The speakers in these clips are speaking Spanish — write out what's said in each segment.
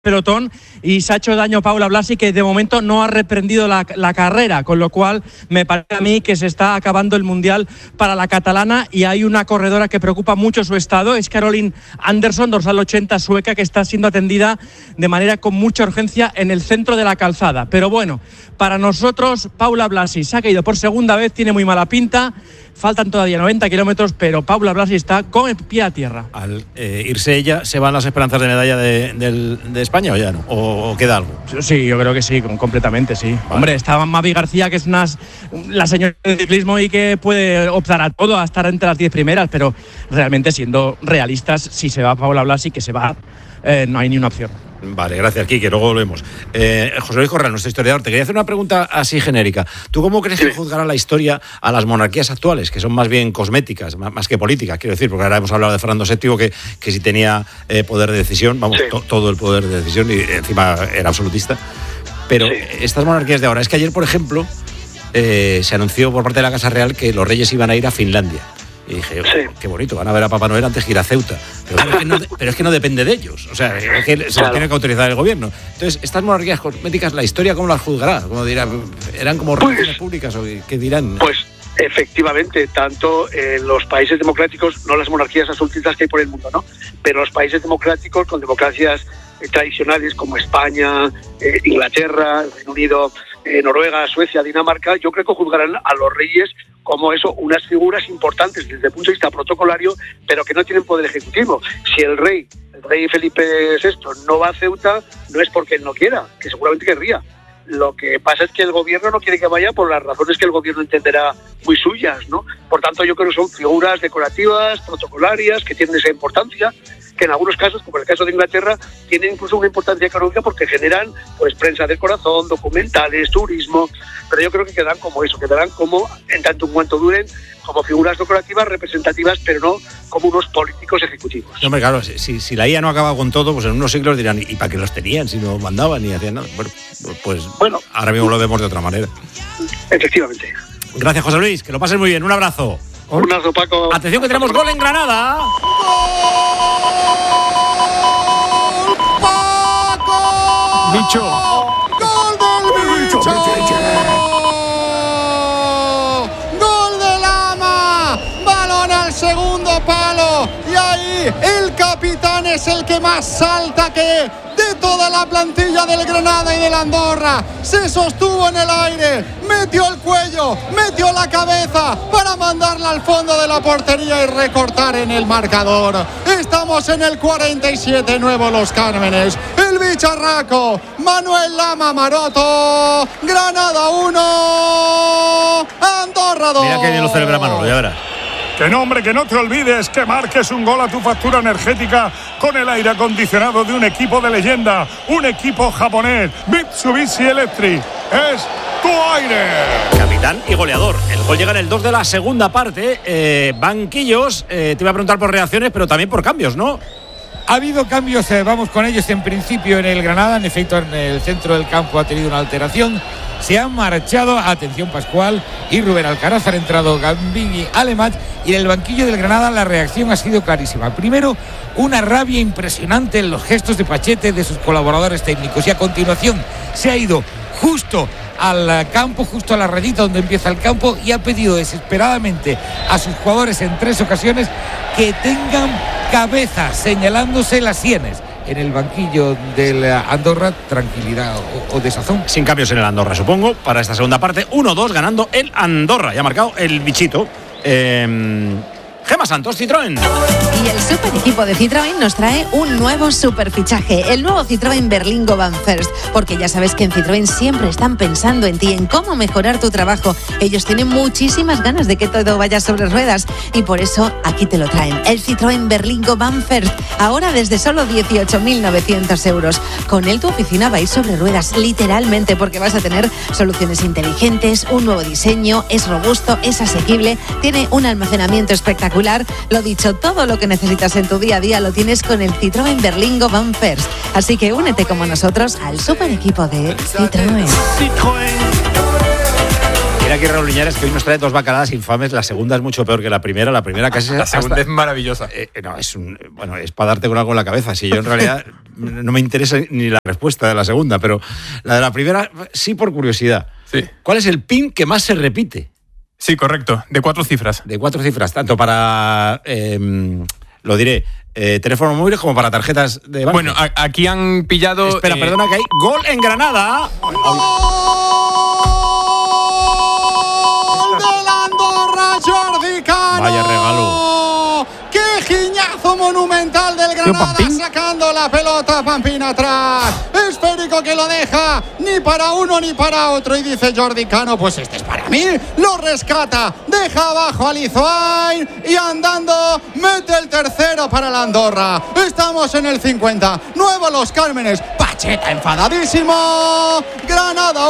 pelotón y se ha hecho daño Paula Blasi, que de momento no ha reprendido la carrera, con lo cual me parece a mí que se está acabando el Mundial para la catalana y hay una corredora que preocupa mucho su estado, es Caroline Anderson, dorsal 80 sueca, que está siendo atendida de manera con mucha urgencia en el centro de la calzada. Pero bueno, para nosotros Paula Blasi se ha caído por segunda vez, tiene muy mala pinta, faltan todavía 90 kilómetros, pero Paula Blasi está con el pie a tierra. Al irse ella, ¿se van las esperanzas de medalla de España o ya no? ¿O queda algo? Sí, yo creo que sí, completamente sí. Vale. Hombre, está Mavi García, que es la señora del ciclismo y que puede optar a todo, a estar entre las 10 primeras, pero realmente, siendo realistas, si se va Paula Blasi, que se va, no hay ni una opción. Vale, gracias, Quique, luego volvemos. José Luis Corral, nuestro historiador, te quería hacer una pregunta así genérica. ¿Tú cómo crees que juzgará la historia a las monarquías actuales, que son más bien cosméticas, más que políticas, quiero decir? Porque ahora hemos hablado de Fernando VII, que sí tenía poder de decisión, vamos, sí. Todo el poder de decisión, y encima era absolutista. Pero sí, estas monarquías de ahora, es que ayer, por ejemplo, se anunció por parte de la Casa Real que los reyes iban a ir a Finlandia. Y dije, qué bonito, van a ver a Papá Noel antes que ir a Ceuta. Pero es que no depende de ellos. O sea, es que se lo tiene que autorizar el gobierno. Entonces, estas monarquías cosméticas, ¿la historia cómo las juzgará? ¿Cómo dirá? ¿Eran como relaciones públicas o qué dirán? Pues efectivamente, tanto en los países democráticos, no las monarquías absolutistas que hay por el mundo, ¿no? Pero los países democráticos, con democracias tradicionales como España, Inglaterra, el Reino Unido, Noruega, Suecia, Dinamarca, yo creo que juzgarán a los reyes como eso, unas figuras importantes desde el punto de vista protocolario, pero que no tienen poder ejecutivo. Si el rey Felipe VI no va a Ceuta, no es porque él no quiera, que seguramente querría. Lo que pasa es que el gobierno no quiere que vaya por las razones que el gobierno entenderá muy suyas, ¿no? Por tanto, yo creo que son figuras decorativas, protocolarias, que tienen esa importancia, que en algunos casos, como en el caso de Inglaterra, tienen incluso una importancia económica porque generan pues prensa del corazón, documentales, turismo, pero yo creo que quedarán como eso, quedarán como, en tanto en cuanto duren, como figuras decorativas, representativas, pero no como unos políticos ejecutivos. No, hombre, claro, si la IA no acaba con todo, pues en unos siglos dirán, ¿y para qué los tenían si no mandaban ni hacían nada? Bueno, ahora mismo lo vemos de otra manera. Efectivamente. Gracias, José Luis, que lo pases muy bien, un abrazo. Un abrazo, Paco. Atención que tenemos gol en Granada. ¡Paco! ¡Bicho! ¡Gol del Bicho! ¡Gol de Lama! Balón al segundo palo. Y ahí el capitán es el que más salta que de toda la plantilla del Granada y del Andorra. Se sostuvo en el aire, metió el cuello, metió la cabeza para mandarla al fondo de la portería y recortar en el marcador. Estamos en el 47, Nuevo Los Cármenes. El bicharraco, Manuel Lama Maroto. Granada 1, Andorra 2. Mira que bien lo celebra Manolo, ya verás. Que no, hombre, que no te olvides que marques un gol a tu factura energética con el aire acondicionado de un equipo de leyenda, un equipo japonés, Mitsubishi Electric. Es tu aire. Capitán y goleador. El gol llega en el 2 de la segunda parte. Banquillos, te iba a preguntar por reacciones, pero también por cambios, ¿no? Ha habido cambios, vamos con ellos en principio en el Granada. En efecto, en el centro del campo ha tenido una alteración. Se han marchado, atención, Pascual y Rubén Alcaraz, han entrado Gambín y Alemach, y en el banquillo del Granada la reacción ha sido clarísima. Primero, una rabia impresionante en los gestos de Pachete, de sus colaboradores técnicos, y a continuación se ha ido justo al campo, justo a la rayita donde empieza el campo, y ha pedido desesperadamente a sus jugadores en 3 ocasiones que tengan cabeza, señalándose las sienes. En el banquillo del Andorra, tranquilidad o desazón. Sin cambios en el Andorra, supongo, para esta segunda parte. 1-2 ganando el Andorra. Ya ha marcado el bichito. Gemma Santos, Citroën. Y el super equipo de Citroën nos trae un nuevo super fichaje, el nuevo Citroën Berlingo Van First, porque ya sabes que en Citroën siempre están pensando en ti, en cómo mejorar tu trabajo. Ellos tienen muchísimas ganas de que todo vaya sobre ruedas y por eso aquí te lo traen, el Citroën Berlingo Van First, ahora desde solo 18.900 euros. Con él tu oficina va a ir sobre ruedas, literalmente, porque vas a tener soluciones inteligentes, un nuevo diseño, es robusto, es asequible, tiene un almacenamiento espectacular. Lo dicho, todo lo que necesitas en tu día a día lo tienes con el Citroën Berlingo Van First. Así que únete como nosotros al super equipo de Citroën. Mira aquí Raúl Liñares, que hoy nos trae 2 bacaladas infames. La segunda es mucho peor que la primera. La primera casi La segunda es maravillosa. No, es para darte con algo en la cabeza. Si yo en realidad no me interesa ni la respuesta de la segunda, pero la de la primera sí por curiosidad. Sí. ¿Cuál es el PIN que más se repite? Sí, correcto. De 4 cifras. De 4 cifras, tanto para, lo diré, teléfonos móviles como para tarjetas de banco. Bueno, aquí han pillado... Espera, perdona, que hay gol en Granada. ¡Gol del Andorra, Jordi Cano! Vaya regalo. ¡Qué giñazo monumental del Granada! Sacando la pelota, Pampín atrás. Esférico que lo deja ni para uno ni para otro. Y dice Jordi Cano, pues este es para mí. Lo rescata, deja abajo a Lizoain y andando mete el tercero para la Andorra. Estamos en el 50. Nuevo Los Cármenes. Pacheta enfadadísimo. Granada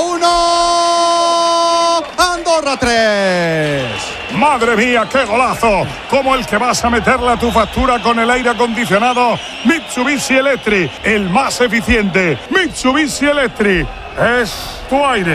1. Andorra 3. ¡Madre mía, qué golazo! Como el que vas a meterle a tu factura con el aire acondicionado Mitsubishi Electric, el más eficiente. Mitsubishi Electric es tu aire.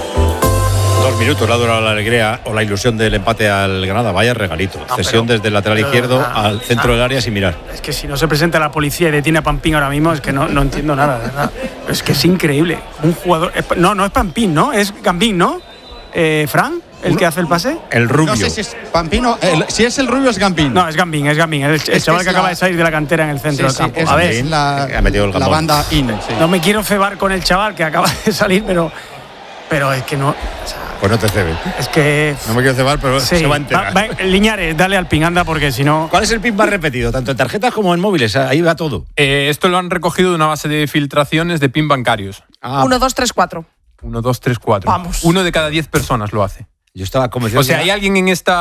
2 minutos le ha durado la alegría o la ilusión del empate al Granada. Vaya regalito. Cesión desde el lateral izquierdo al centro del área sin mirar. Es que si no se presenta la policía y detiene a Pampín ahora mismo, es que no entiendo nada, de verdad. Es que es increíble. Un jugador... No es Pampín, ¿no? Es Gambín, ¿no? ¿Fran? ¿El que hace el pase? El rubio. No sé si es Pampino. Si es el rubio, es Gambín. No, es Gambín. El chaval que acaba de salir de la cantera en el centro del campo. A ver, ha metido el la gambón. banda IN. Sí. No me quiero cebar con el chaval que acaba de salir, pero es que no... O sea, pues no te cebes. es que... No me quiero cebar, pero Sí. se va a enterar. Liñares, dale al pin, anda, porque si no... ¿Cuál es el PIN más repetido? Tanto en tarjetas como en móviles. Ahí va todo. Esto lo han recogido de una base de filtraciones de PIN bancarios. 1, 2, 3, 4. 1, 2, 3, 4. Vamos. 1 de cada 10 personas lo hace. Yo estaba convencido. O sea, hay alguien en este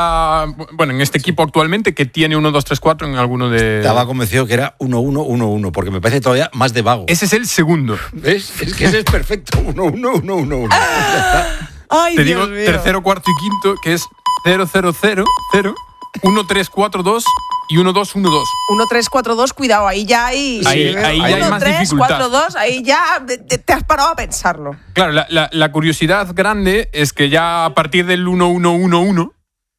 equipo actualmente que tiene 1, 2, 3, 4 en alguno de... Estaba convencido que era 1, 1, 1, 1, porque me parece todavía más de vago. Ese es el segundo. ¿Ves? Es que ese es perfecto. 1, 1, 1, 1, 1. Ay, Te Dios digo mío. tercero, cuarto y quinto, que es 0, 0, 0, 0, 1, 3, 4, 2 y 1, 2, 1, 2. 1, 3, 4, 2, cuidado, ahí ya hay... Ahí ya hay 1, más 3, dificultad. 4, 2, ahí ya te has parado a pensarlo. Claro, la curiosidad grande es que ya a partir del 1, 1, 1, 1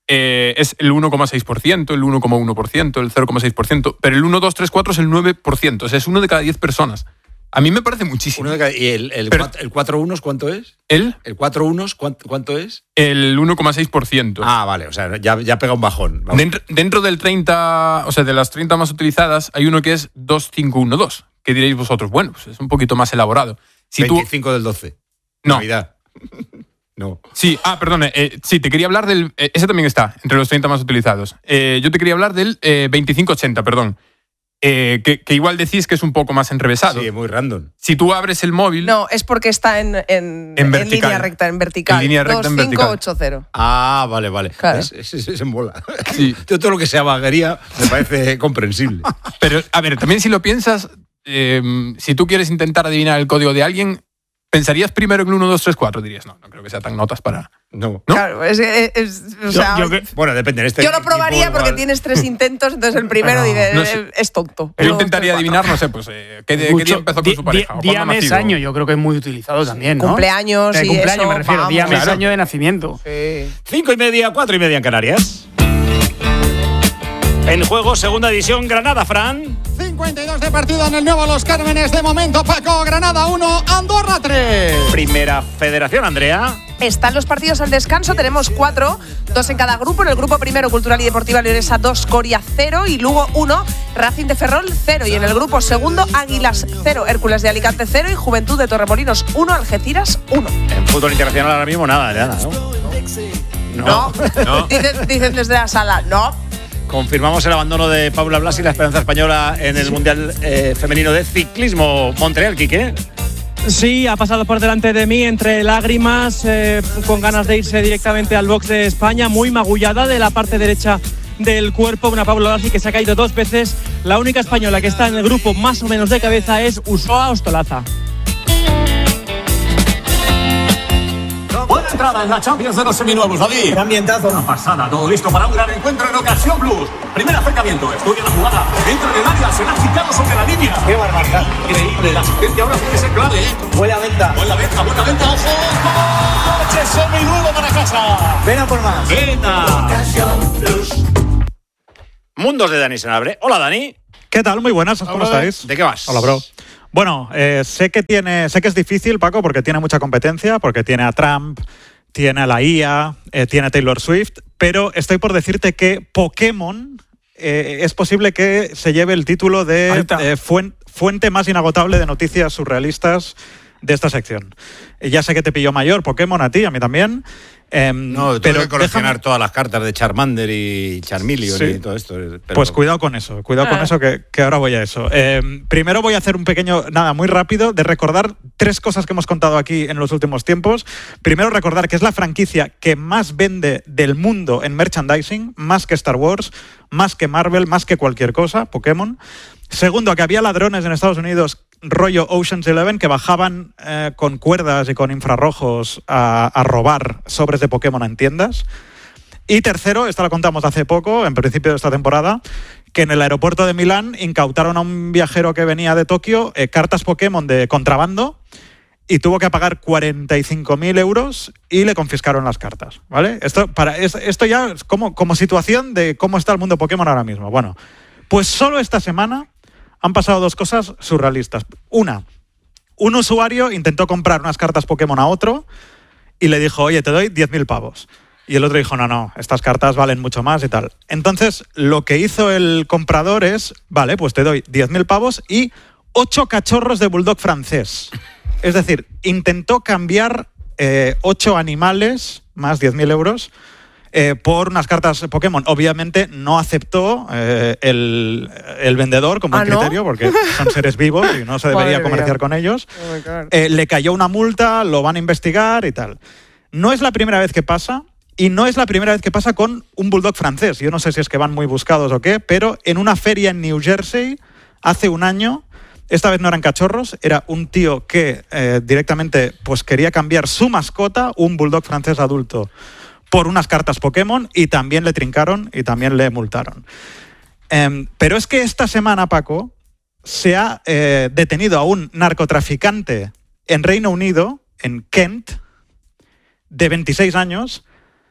es el 1,6%, el 1,1%, el 0,6%, pero el 1, 2, 3, 4 es el 9%, o sea, es 1 de cada 10 personas. A mí me parece muchísimo. ¿Y el 4 unos cuánto es? ¿El? ¿El 4 unos cuánto es? El 1,6%. Ah, vale, o sea, ya pega un bajón. Dentro del 30, o sea, de las 30 más utilizadas, hay uno que es 2512, que diréis vosotros, bueno, pues es un poquito más elaborado. Si 25 del 12. No. Navidad. No. Sí, perdone, sí, te quería hablar del... ese también está, entre los 30 más utilizados. Yo te quería hablar del 2580, perdón. Que igual decís que es un poco más enrevesado. Sí, muy random. Si tú abres el móvil... No, es porque está en vertical. línea recta, en vertical. En línea recta, en vertical. 2580. Ah, vale. Claro. Se embola. Sí. Todo lo que sea vaguería me parece comprensible. Pero, a ver, también si lo piensas, si tú quieres intentar adivinar el código de alguien, ¿pensarías primero en el 1, 2, 3, 4? Dirías, no creo que sea tan notas para... No. Claro, o sea, Bueno, depende. yo lo probaría porque tienes 3 intentos, entonces el primero diré, no sé. es tonto. Yo intentaría adivinar, no sé, pues, ¿qué día empezó con su pareja? ¿O Día, cuándo ha mes, nacido? año, yo creo que es muy utilizado también, ¿no? Cumpleaños y cumpleaños eso, me refiero, vamos. día, mes, Claro. año de nacimiento. 5:30, 4:30 en Canarias. En juego, segunda división, Granada, Fran. 52 de partido en el nuevo Los Cármenes. De momento, Paco, Granada 1, Andorra 3. Primera Federación, Andrea. Están los partidos al descanso, tenemos 4, 2 en cada grupo. En el grupo primero, Cultural y Deportiva Leonesa 2, Coria 0 y Lugo 1, Racing de Ferrol 0. Y en el grupo segundo, Águilas 0, Hércules de Alicante 0 y Juventud de Torremolinos 1, Algeciras 1. En fútbol internacional ahora mismo nada, ¿no? No. Dicen desde la sala, no. Confirmamos el abandono de Paula Blasi, la esperanza española en el Mundial Femenino de Ciclismo Montreal, Quique. Sí, ha pasado por delante de mí entre lágrimas, con ganas de irse directamente al box de España, muy magullada de la parte derecha del cuerpo, una Paula Blasi que se ha caído 2 veces. La única española que está en el grupo más o menos de cabeza es Usoa Ostolaza. entrada en la Champions de los seminuevos, David. Qué ambientazo. Una pasada, todo listo para un gran encuentro en Ocasión Plus. Primer acercamiento, estudia la jugada, entra en el área, será quitado sobre la línea. Qué barbaridad. Increíble, la asistencia ahora puede ser clave, ¿eh? Buena venta. Buena venta, ojo. Coche seminuevo para casa. Ven a por más. Venga. Ocasión Plus. Mundos de Dani Senabre. Hola, Dani. ¿Qué tal? Muy buenas, ¿cómo estáis? ¿De qué vas? Hola, bro. Bueno, sé que es difícil, Paco, porque tiene mucha competencia, porque tiene a Trump, tiene a la IA, tiene a Taylor Swift, pero estoy por decirte que Pokémon es posible que se lleve el título de fuente más inagotable de noticias surrealistas de esta sección. Ya sé que te pilló mayor Pokémon, a ti, a mí también. No, tengo que coleccionar todas las cartas de Charmander y Charmeleon y todo esto. Pero... Pues cuidado con eso, que ahora voy a eso. Primero voy a hacer un pequeño, muy rápido, de recordar 3 cosas que hemos contado aquí en los últimos tiempos. Primero, recordar que es la franquicia que más vende del mundo en merchandising, más que Star Wars, más que Marvel, más que cualquier cosa, Pokémon. Segundo, que había ladrones en Estados Unidos rollo Ocean's 11 que bajaban con cuerdas y con infrarrojos a robar sobres de Pokémon en tiendas. Y tercero, esta la contamos hace poco, en principio de esta temporada, que en el aeropuerto de Milán incautaron a un viajero que venía de Tokio cartas Pokémon de contrabando y tuvo que pagar 45.000 euros y le confiscaron las cartas, ¿vale? Esto ya es como situación de cómo está el mundo Pokémon ahora mismo. Bueno, pues solo esta semana han pasado 2 cosas surrealistas. Una, un usuario intentó comprar unas cartas Pokémon a otro y le dijo, oye, te doy 10.000 pavos. Y el otro dijo, no, estas cartas valen mucho más y tal. Entonces, lo que hizo el comprador es, vale, pues te doy 10.000 pavos y 8 cachorros de bulldog francés. Es decir, intentó cambiar 8 animales más 10.000 euros por unas cartas Pokémon. Obviamente no aceptó el vendedor como criterio, porque son seres vivos y no se debería comerciar con ellos. Le cayó una multa, lo van a investigar y tal. No es la primera vez que pasa, y no es la primera vez que pasa con un bulldog francés. Yo no sé si es que van muy buscados o qué, pero en una feria en New Jersey, hace un año, esta vez no eran cachorros, era un tío que directamente pues quería cambiar su mascota, un bulldog francés adulto, por unas cartas Pokémon, y también le trincaron y también le multaron. Pero es que esta semana, Paco, se ha detenido a un narcotraficante en Reino Unido, en Kent, de 26 años,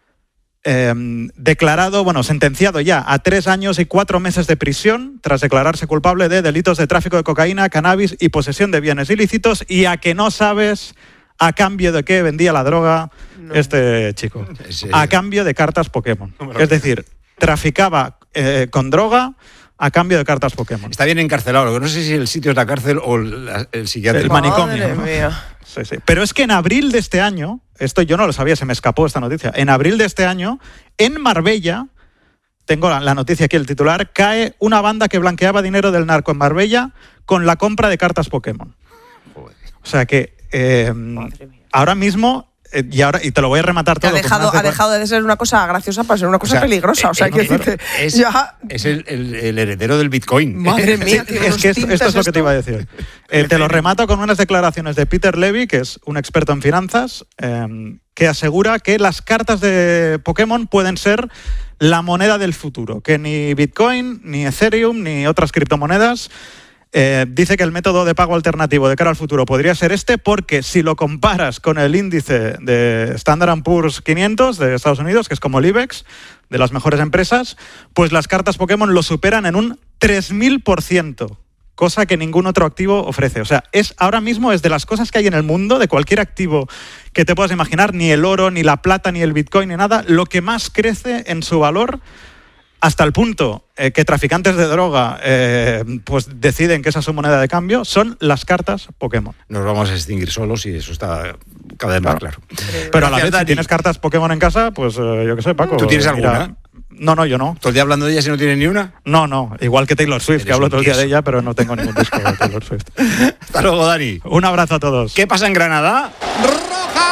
sentenciado ya a 3 años y 4 meses de prisión tras declararse culpable de delitos de tráfico de cocaína, cannabis y posesión de bienes ilícitos, y a que no sabes a cambio de qué vendía la droga este chico. A cambio de cartas Pokémon. Es decir, traficaba con droga a cambio de cartas Pokémon. Está bien encarcelado, lo que no sé si el sitio es la cárcel o el psiquiátrico. El manicomio, ¿no? Sí. Pero es que en abril de este año, esto yo no lo sabía, se me escapó esta noticia, en abril de este año, en Marbella, tengo la noticia aquí, el titular, cae una banda que blanqueaba dinero del narco en Marbella con la compra de cartas Pokémon. Joder. O sea que ahora mismo, y te lo voy a rematar todo. Ha dejado de ser una cosa graciosa para ser una cosa peligrosa. Es el heredero del Bitcoin. Madre mía. Es que esto es lo que te iba a decir. Te lo remato con unas declaraciones de Peter Levy, que es un experto en finanzas, que asegura que las cartas de Pokémon pueden ser la moneda del futuro, que ni Bitcoin, ni Ethereum, ni otras criptomonedas. Dice que el método de pago alternativo de cara al futuro podría ser porque si lo comparas con el índice de Standard & Poor's 500 de Estados Unidos, que es como el IBEX, de las mejores empresas, pues las cartas Pokémon lo superan en un 3000%, cosa que ningún otro activo ofrece. O sea, ahora mismo es de las cosas que hay en el mundo, de cualquier activo que te puedas imaginar, ni el oro, ni la plata, ni el Bitcoin, ni nada, lo que más crece en su valor, hasta el punto que traficantes de droga pues deciden que esa es su moneda de cambio, son las cartas Pokémon. Nos vamos a extinguir solos y eso está cada vez más claro. Pero a la vez, si tienes cartas Pokémon en casa, pues yo qué sé, Paco. ¿Tú tienes alguna? No, yo no. ¿Todo el día hablando de ella si no tienes ni una? No. Igual que Taylor Swift, que hablo todo el día de ella, pero no tengo ningún disco de Taylor Swift. Hasta luego, Dani. Un abrazo a todos. ¿Qué pasa en Granada? Roja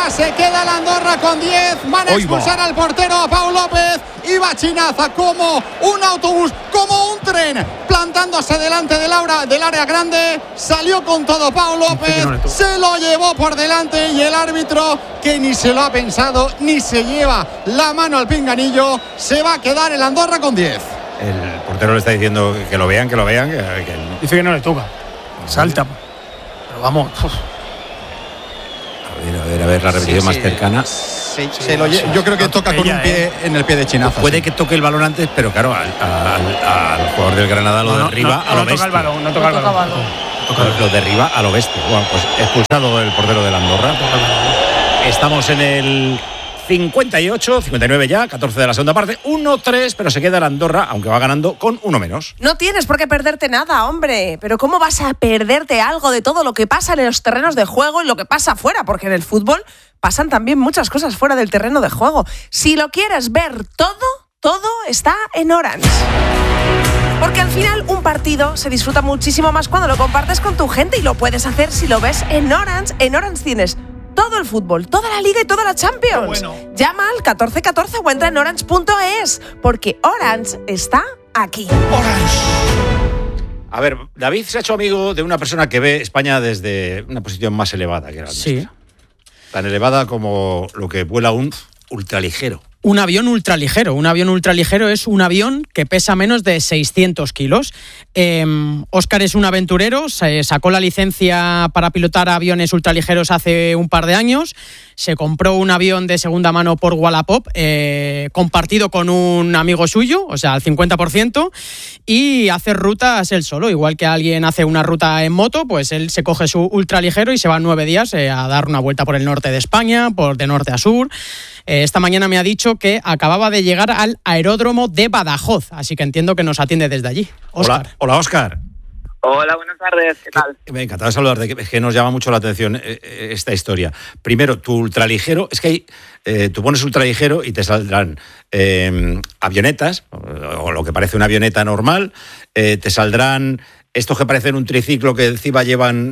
Ya se queda el Andorra con 10. Van a expulsar al portero, a Pau López. Iba Chinaza como un autobús, como un tren, plantándose delante del área grande. Salió con todo Pau López, se lo llevó por delante y el árbitro, que ni se lo ha pensado, ni se lleva la mano al pinganillo, se va a quedar el Andorra con 10. El portero le está diciendo que lo vean. Dice que no le toca. Salta. Pero vamos. A ver la repetición más cercana. Sí, yo creo que toca con un pie en el pie de Chinaza. Puede que toque el balón antes, pero claro, al jugador del Granada lo derriba a lo bestia. No toca el balón. Lo derriba a lo bestia. Bueno, pues expulsado el portero del Andorra. Estamos en el 59 ya, 14 de la segunda parte, 1-3, pero se queda el Andorra, aunque va ganando con uno menos. No tienes por qué perderte nada, hombre. Pero ¿cómo vas a perderte algo de todo lo que pasa en los terrenos de juego y lo que pasa fuera? Porque en el fútbol pasan también muchas cosas fuera del terreno de juego. Si lo quieres ver todo está en Orange. Porque al final un partido se disfruta muchísimo más cuando lo compartes con tu gente, y lo puedes hacer si lo ves en Orange. En Orange tienes todo el fútbol, toda la Liga y toda la Champions. Llama al 1414 o entra en orange.es, porque Orange está aquí. A ver, David se ha hecho amigo de una persona que ve España desde una posición más elevada que la nuestra. Tan elevada como lo que vuela un ultraligero. Un avión ultraligero. Un avión ultraligero es un avión que pesa menos de 600 kilos. Óscar es un aventurero, se sacó la licencia para pilotar aviones ultraligeros hace un par de años. Se compró un avión de segunda mano por Wallapop, compartido con un amigo suyo, o sea, al 50%, y hace rutas él solo. Igual que alguien hace una ruta en moto, pues él se coge su ultraligero y se va 9 días a dar una vuelta por el norte de España, por de norte a sur. Esta mañana me ha dicho que acababa de llegar al aeródromo de Badajoz, así que entiendo que nos atiende desde allí. Óscar. Hola, Óscar. Hola, buenas tardes, ¿qué tal? Encantado de saludarte, es que nos llama mucho la atención esta historia. Primero, tu ultraligero, es que tú pones ultraligero y te saldrán avionetas, o lo que parece una avioneta normal, te saldrán estos que parecen un triciclo que encima llevan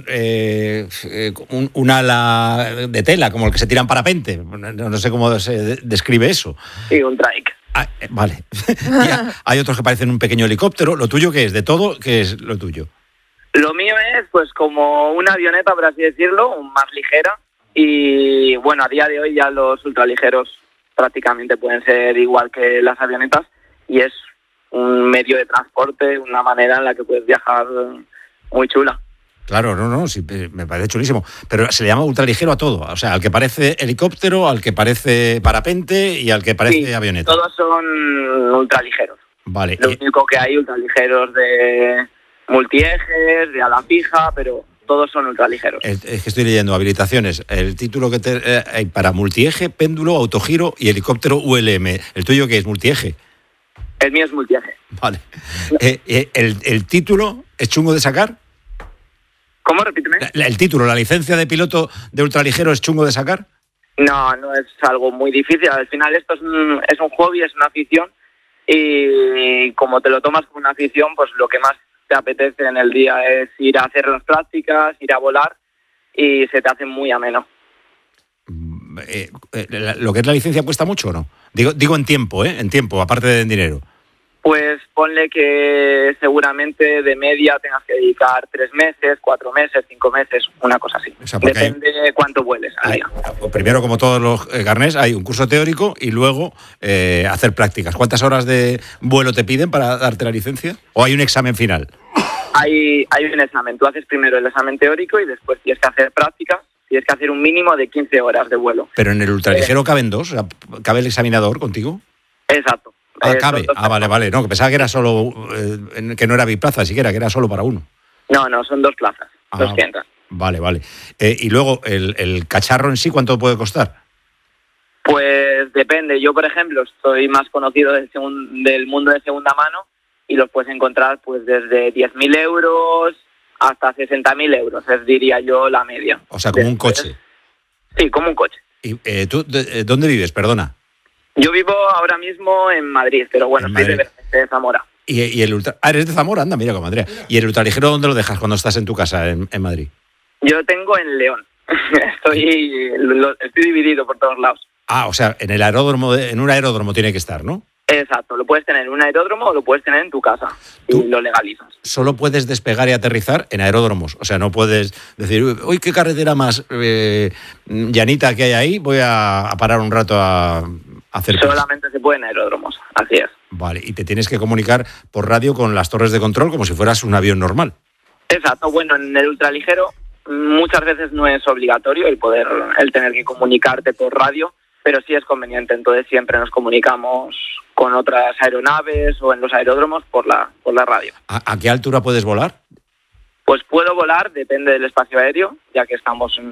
un ala de tela, como el que se tiran parapente. No sé cómo se describe eso. Sí, un trike. Vale. Hay otros que parecen un pequeño helicóptero. ¿Lo tuyo qué es? ¿De todo qué es lo tuyo? Lo mío es pues como una avioneta, por así decirlo, más ligera. Y bueno, a día de hoy ya los ultraligeros prácticamente pueden ser igual que las avionetas, y es un medio de transporte, una manera en la que puedes viajar muy chula. Claro, sí, me parece chulísimo. Pero se le llama ultraligero a todo. O sea, al que parece helicóptero, al que parece parapente y al que parece avioneta. Todos son ultraligeros. Vale. Lo único que hay ultraligeros de multiejes, de ala fija, pero todos son ultraligeros. Es que estoy leyendo habilitaciones. El título que hay para multieje, péndulo, autogiro y helicóptero ULM. ¿El tuyo qué es? ¿Multieje? El mío es multieje. Vale. ¿El título es chungo de sacar? ¿Cómo? Repíteme. ¿El título, la licencia de piloto de ultraligero es chungo de sacar? No es algo muy difícil. Al final esto es un hobby, es una afición, y como te lo tomas como una afición, pues lo que más te apetece en el día es ir a hacer las prácticas, ir a volar, y se te hace muy ameno. ¿Lo que es la licencia cuesta mucho o no? Digo en tiempo, en tiempo, aparte de en dinero. Pues ponle que seguramente de media tengas que dedicar 3 meses, 4 meses, 5 meses, una cosa así. O sea, depende de cuánto vueles al día. Primero, como todos los carnés, hay un curso teórico y luego hacer prácticas. ¿Cuántas horas de vuelo te piden para darte la licencia? ¿O hay un examen final? Hay un examen. Tú haces primero el examen teórico y después tienes que hacer prácticas. Tienes que hacer un mínimo de 15 horas de vuelo. Pero en el ultraligero caben 2, o sea, ¿cabe el examinador contigo? Exacto. Cabe. Vale. No, que pensaba que era solo, que no era biplaza siquiera, que era solo para uno. No, son 2 plazas, los que entran. Vale. Y luego, ¿el cacharro en sí cuánto puede costar? Pues depende. Yo, por ejemplo, soy más conocido del mundo de segunda mano, y los puedes encontrar pues desde 10.000 euros hasta 60.000 euros, diría yo la media. O sea, como un coche. Sí, como un coche. ¿Y tú dónde vives, perdona? Yo vivo ahora mismo en Madrid, pero bueno, soy de Zamora. ¿Y el eres de Zamora? Anda, mira como Andrea. ¿Y el ultraligero dónde lo dejas cuando estás en tu casa en Madrid? Yo tengo en León. Estoy dividido por todos lados. Ah, o sea, en un aeródromo tiene que estar, ¿no? Exacto, lo puedes tener en un aeródromo o lo puedes tener en tu casa y lo legalizas. Solo puedes despegar y aterrizar en aeródromos. O sea, no puedes decir, uy, qué carretera más llanita que hay ahí, voy a parar un rato a hacer... Solamente se puede en aeródromos, así es. Vale, y te tienes que comunicar por radio con las torres de control como si fueras un avión normal. Exacto, bueno, en el ultraligero muchas veces no es obligatorio el tener que comunicarte por radio, pero sí es conveniente, entonces siempre nos comunicamos con otras aeronaves o en los aeródromos por la radio. ¿A qué altura puedes volar? Pues puedo volar, depende del espacio aéreo, ya que estamos